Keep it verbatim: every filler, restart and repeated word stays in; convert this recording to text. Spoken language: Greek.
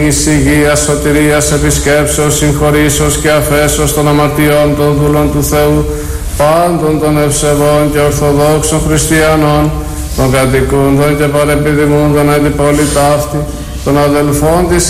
ειρήνης, υγείας, σωτηρίας, επισκέψεως, συγχωρήσεως και αφέσεως των αμαρτιών των δούλων του Θεού, πάντων των ευσεβών και ορθοδόξων χριστιανών, των κατοικούντων και παρεπιδημούντων εν την πόλη ταύτη, των αδελφών της